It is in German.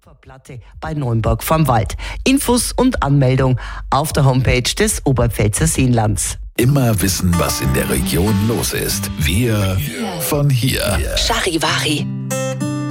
Kupferplatte bei Neumburg vorm Wald. Infos und Anmeldung auf der Homepage des Oberpfälzer Seenlands. Immer wissen, was in der Region los ist. Wir von hier. Charivari.